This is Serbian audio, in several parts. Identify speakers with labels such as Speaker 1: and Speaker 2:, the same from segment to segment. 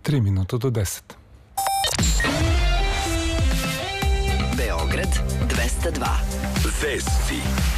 Speaker 1: 3 minuta do 10.
Speaker 2: Beograd 202. Vesti.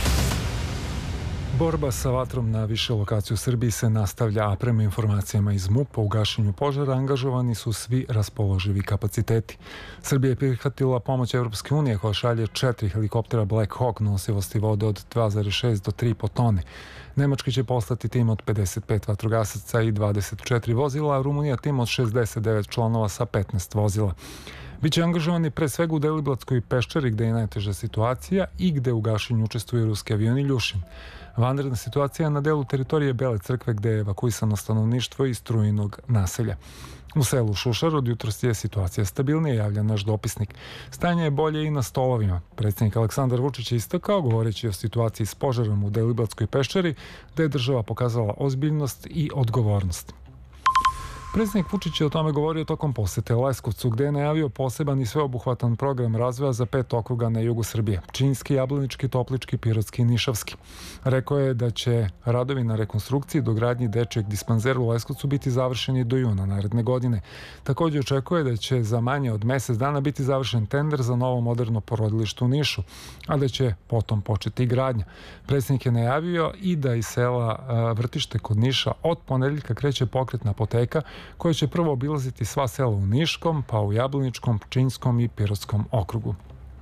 Speaker 1: Borba sa vatrom na više lokacija u Srbiji se nastavlja, a prema informacijama iz MUP-a u gašenju požara angažovani su svi raspoloživi kapaciteti. Srbija je prihvatila pomoć Evropske unije koja šalje 4 helikoptera Black Hawk nosivosti vode od 2,6 do 3,5 tone. Nemački će poslati tim od 55 vatrogasaca i 24 vozila, a Rumunija tim od 69 članova sa 15 vozila. Biće angažovani pre svega u Deliblatskoj peščari gde je najteža situacija i gde u gašenju učestvuje ruski avion Iljušin. Vanredna situacija na delu teritorije Bele crkve gde je evakuisano stanovništvo iz Strujinog naselja. U selu Šušar od jutros je situacija stabilnija, javlja naš dopisnik. Stanje je bolje i na stolovima. Predsjednik Aleksandar Vučić je istakao, govoreći o situaciji s požarom u Deliblatskoj peščari, da je država pokazala ozbiljnost i odgovornost. Predsjednik Vučić je o tome govorio tokom posete Leskovcu, gde je najavio poseban i sveobuhvatan program razvoja za 5 okruga na jugu Srbije: Pčinjski, Jablanički, Toplički, Pirotski i Nišavski. Rekao je da će radovi na rekonstrukciji i dogradnji dečijeg dispanzera u Leskovcu biti završeni do juna naredne godine. Također očekuje da će za manje od mesec dana biti završen tender za novo moderno porodilište u Nišu, a da će potom početi i gradnja. Predsjednik je najavio i da iz sela Vrtište kod Niša od ponedeljka kreće pokretna apoteka koja će prvo obilaziti sva sela u Niškom, pa u Jablaničkom, Pčinjskom i Pirotskom okrugu.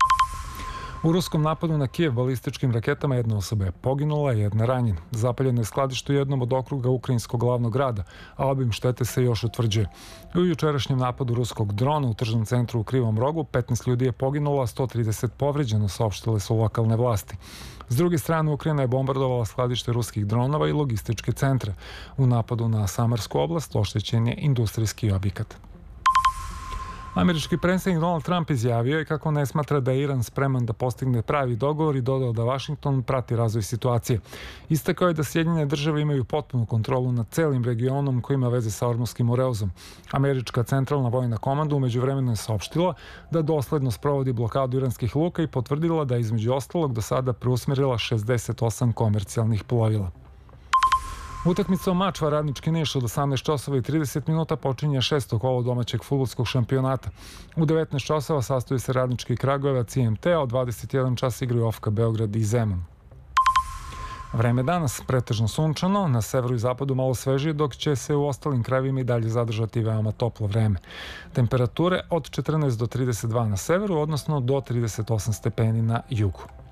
Speaker 1: U ruskom napadu na Kijev balističkim raketama jedna osoba je poginula, jedna ranjena. Zapaljeno je skladište u jednom od okruga ukrajinskog glavnog grada, a obim štete se još utvrđuje. U jučerašnjem napadu ruskog drona u tržnom centru u Krivom Rogu 15 ljudi je poginulo, a 130 povređeno, saopštile su lokalne vlasti. S druge strane, Ukrajina je bombardovala skladište ruskih dronova i logističke centre. U napadu na Samarsku oblast oštećen je industrijski objekat. Američki predsjednik Donald Trump izjavio je kako ne smatra da je Iran spreman da postigne pravi dogovor i dodao da Vašington prati razvoj situacije. Istakao je da Sjedinjene države imaju potpunu kontrolu nad celim regionom koji ima veze sa Ormuškim moreozom. Američka centralna vojna komanda umeđu vremenu je saopštila da dosledno sprovodi blokadu iranskih luka i potvrdila da je između ostalog do sada preusmjerila 68 komercijalnih plovila. Utakmicom Mačva Radnički Niš od 18 časova i 30 minuta počinje 6. kolo domaćeg fudbalskog šampionata. U 19 časova sastoji se Radnički Kragujevac i IMT, a od 21 čas igraju OFK Beograd i Zemun. Vreme danas pretežno sunčano, na severu i zapadu malo svežije, dok će se u ostalim krajevima i dalje zadržati veoma toplo vreme. Temperature od 14 do 32 na severu, odnosno do 38 stepeni na jugu.